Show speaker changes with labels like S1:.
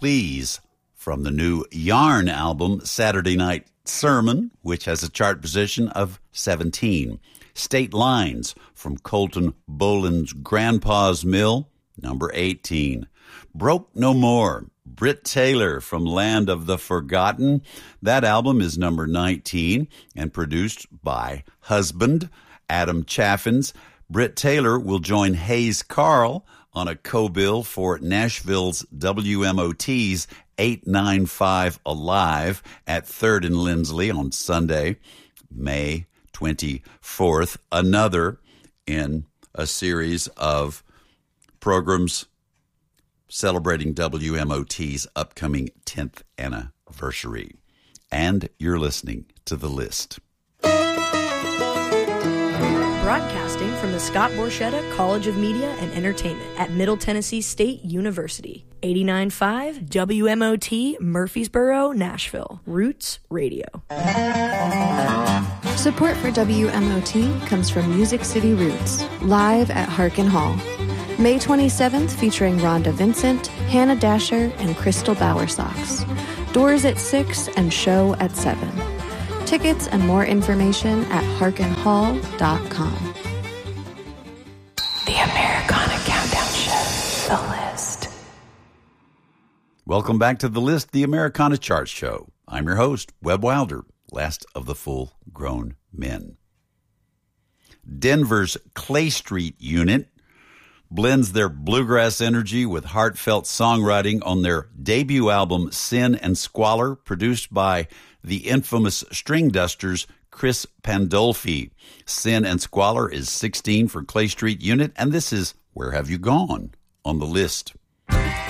S1: Please from the new Yarn album, Saturday Night Sermon, which has a chart position of 17. State Lines from Colton Boland's Grandpa's Mill, number 18. Broke No More, Britt Taylor from Land of the Forgotten. That album is number 19 and produced by husband Adam Chaffins. Britt Taylor will join Hayes Carl on a co-bill for Nashville's WMOT's 895 Alive at 3rd and Lindsley on Sunday, May 24th. Another in a series of programs celebrating WMOT's upcoming 10th anniversary. And you're listening to The List.
S2: Broadcasting from the Scott Borchetta College of Media and Entertainment at Middle Tennessee State University. 89.5 WMOT, Murfreesboro, Nashville. Roots Radio.
S3: Support for WMOT comes from Music City Roots, live at Harkin Hall. May 27th, featuring Rhonda Vincent, Hannah Dasher, and Crystal Bowersox. Doors at 6 and show at 7. Tickets and more information at harkinhall.com.
S4: The Americana Countdown Show, The List.
S1: Welcome back to The List, the Americana Chart Show. I'm your host, Webb Wilder, last of the full-grown men. Denver's Clay Street unit blends their bluegrass energy with heartfelt songwriting on their debut album, Sin and Squalor, produced by the infamous String Dusters, Chris Pandolfi. Sin and Squalor is 16 for Clay Street unit, and this is Where Have You Gone on The List.